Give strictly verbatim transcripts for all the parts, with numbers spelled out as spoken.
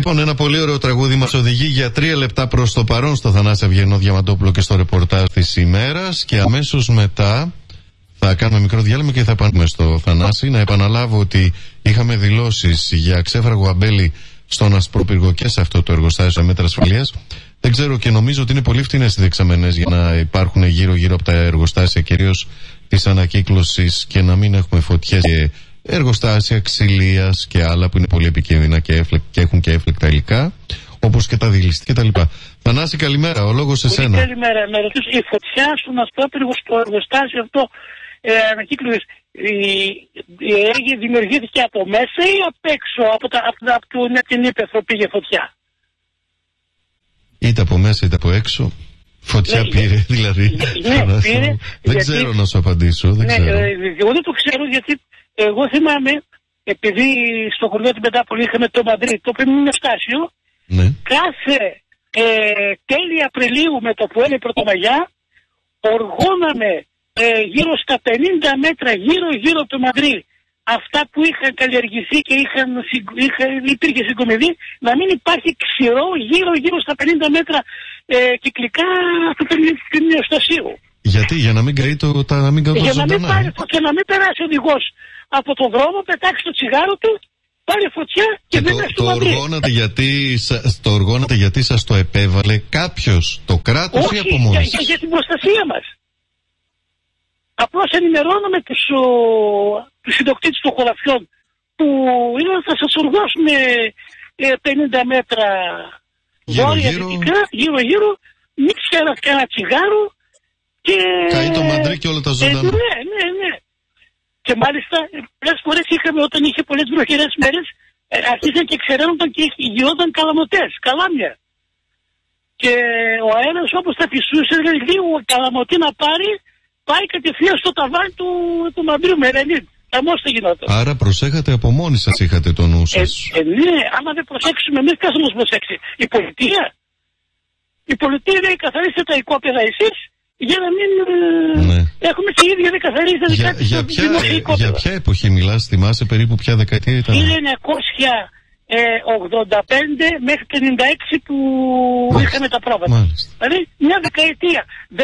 Λοιπόν, ένα πολύ ωραίο τραγούδι μας οδηγεί για τρία λεπτά προς το παρόν στο Θανάση Αυγερινό Διαμαντόπουλο και στο ρεπορτάζ της ημέρας. Και αμέσως μετά θα κάνουμε μικρό διάλειμμα και θα πάμε στο Θανάση. Να επαναλάβω ότι είχαμε δηλώσεις για ξέφραγο αμπέλι στον Ασπρόπυργο και σε αυτό το εργοστάσιο σε μέτρα ασφαλείας. Δεν ξέρω και νομίζω ότι είναι πολύ φτηνές οι δεξαμενές για να υπάρχουν γύρω-γύρω από τα εργοστάσια, κυρίως της ανακύκλωσης, και να μην έχουμε φωτιές και εργοστάσια ξυλίας και άλλα που είναι πολύ επικίνδυνα και, έφλεκ, και έχουν και έφλεκτα υλικά, όπως και τα δηληστή κτλ. Θανάση, καλημέρα. Ο λόγος σε σένα. Καλημέρα. Με ρωτήσω, η φωτιά στον Ασπρόπυργο, στο εργοστάσιο αυτό ε, ανακύκλωσης, η, δημιουργήθηκε από μέσα ή απ' έξω, από, τα, από, από, από την ύπαιθρο πήγε φωτιά? Είτε από μέσα είτε από έξω. Φωτιά ναι, πήρε, δηλαδή. Ναι, πήρε, δεν γιατί, ξέρω να σου απαντήσω. Δεν ναι, ξέρω. Εγώ δεν το ξέρω, γιατί εγώ θυμάμαι, επειδή στο χωριό την Πεντάπολη είχαμε το Μαντρί, το οποίο είναι ένα στάσιο, ναι. κάθε ε, τέλη Απριλίου με το που είναι η Πρωτομαγιά, οργώναμε ε, γύρω στα πενήντα μέτρα γύρω-γύρω από το Μαντρί αυτά που είχαν καλλιεργηθεί και είχαν, είχαν, υπήρχε συγκομιδή, να μην υπάρχει ξηρό γύρω-γύρω στα πενήντα μέτρα ε, κυκλικά του πενιοστασίου. Γιατί, για να μην καεί το, τα, να μην Για να μην πάρει, και να μην περάσει ο οδηγός από τον δρόμο, πετάξει το τσιγάρο του, πάρει φωτιά και, και δεν είναι στο Μαντρί. Το οργώνατε γιατί σας το επέβαλε κάποιος, το κράτος ή από μόνος? Όχι, για, για την προστασία μας. Απλώς ενημερώνουμε τους, ο, τους ιδιοκτήτες των χωραφιών που είναι, θα σας οργώσουμε ε, πενήντα μέτρα βόρεια δυτικά, γύρω-γύρω, μην ξέρας κανένα τσιγάρο και... Καεί το Μαντρί και όλα τα ζωντανά. Ε, ναι, ναι, ναι. Και μάλιστα πολλές φορές είχαμε, όταν είχε πολλές βροχερές μέρες, ε, αρχίσαν και ξεραίνονταν και γινόταν καλαμωτές, καλάμια. Και ο αέρας όπως τα φυσούσε, λίγο καλαμωτή να πάρει, πάει κατευθείαν στο ταβάνι του, του Μαντρίου με ρενίτ. Αμώς θα γινόταν. Άρα προσέχατε από μόνοι σας, είχατε το νου σας. Ε, ε, ναι, άμα δεν προσέξουμε εμείς, ποιος θα μας προσέξει? Η πολιτεία. Η πολιτεία λέει καθαρίστε τα οικόπεδα εσείς, για να μην ναι. έχουμε και ίδια δεν καθαρίσει τα δικά της δημόσια οικόπεδα. Για ποια εποχή μιλάς, θυμάσαι περίπου ποια δεκαετία ήταν? χίλια εννιακόσια ογδόντα πέντε μέχρι το ενενήντα έξι που μάλιστα είχαμε τα πρόβατα. Μάλιστα. Δηλαδή μια δεκαετία,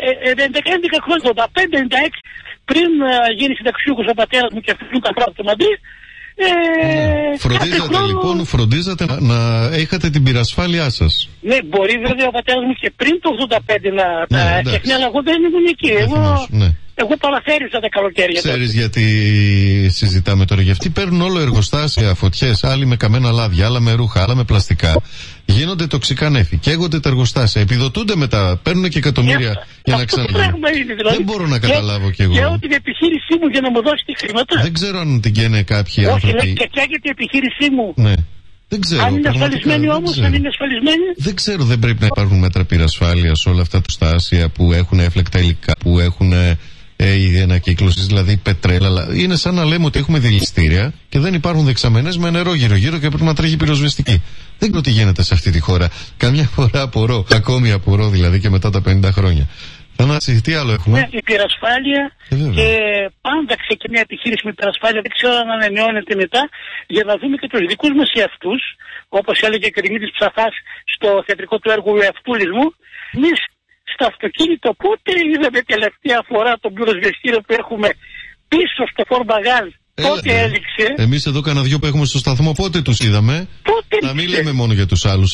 έντεκα χρόνια, ογδόντα πέντε ενενήντα έξι, πριν γίνει συνταξιούχος ο πατέρας μου και αφήνουν τα πρόβατα του Μαντρί. Ε, ναι. Φροντίζατε χρόνο... λοιπόν, φροντίζατε να, να έχετε την πυρασφάλειά σας. Ναι, μπορεί βέβαια ο πατέρας μου και πριν το ογδόντα πέντε να τα ναι, φτιάχνει, αλλά εγώ δεν ήμουν εκεί. Εγώ, ναι. εγώ παραφέρισα τα καλοκαίρια. Ξέρεις γιατί συζητάμε τώρα? Γιατί παίρνουν όλο εργοστάσια φωτιές, άλλοι με καμένα λάδια, άλλα με ρούχα, άλλα με πλαστικά. Γίνονται τοξικά νέφη, καίγονται τα εργοστάσια, επιδοτούνται μετά, παίρνουν και εκατομμύρια για, για να ξαναγίνουν. Δηλαδή. Δεν μπορώ να καταλάβω κι εγώ. Καίω την επιχείρησή μου για να μου δώσει τη χρήματα. Δεν ξέρω αν την καίνε κάποιοι όχι, άνθρωποι. Όχι, και καίγεται η επιχείρησή μου. Ναι. Δεν ξέρω. Αν είναι ασφαλισμένοι όμως, αν είναι ασφαλισμένοι. Δεν ξέρω, δεν πρέπει να υπάρχουν μέτρα πυρασφάλειας όλα αυτά τα στάσια που έχουν έφλεκτα υλικά, που έχουν ε, η ανακύκλωση, δηλαδή πετρέλα. Είναι σαν να λέμε ότι έχουμε δηληστήρια και δεν υπάρχουν δεξαμενές με νερό γύρω-γύρω και πρέπει να τρέχει πυροσβεστική. Δεν ξέρω τι γίνεται σε αυτή τη χώρα. Καμιά φορά απορώ, ακόμη απορώ δηλαδή και μετά τα πενήντα χρόνια. Θανάση, τι άλλο έχουμε? Ναι, η πυρασφάλεια ε, και πάντα ξεκινάει επιχείρηση με πυρασφάλεια, δεν ξέρω αν ανανεώνεται μετά, για να δούμε και τους δικούς μας εαυτούς, όπως έλεγε και ο Δημήτρης Ψαφάς στο θεατρικό του έργου Εαυτούλης μου. Εμείς στο αυτοκίνητο πότε είδαμε τελευταία φορά τον πυροσβεστήριο που έχουμε πίσω στο Φορμπαγάλ? Πότε έληξε? Εμείς εδώ κανένα δυο που έχουμε στο σταθμό πότε τους είδαμε? Πότε να μην λέμε μόνο για τους άλλους.